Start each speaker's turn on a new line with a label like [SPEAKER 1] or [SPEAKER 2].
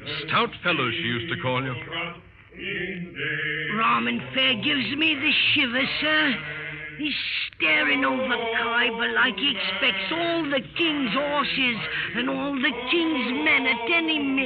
[SPEAKER 1] Stout fellow, she used to call you.
[SPEAKER 2] Ramen fair gives me the shivers, sir. He's staring over Khyber like he expects all the king's horses and all the king's men at any minute.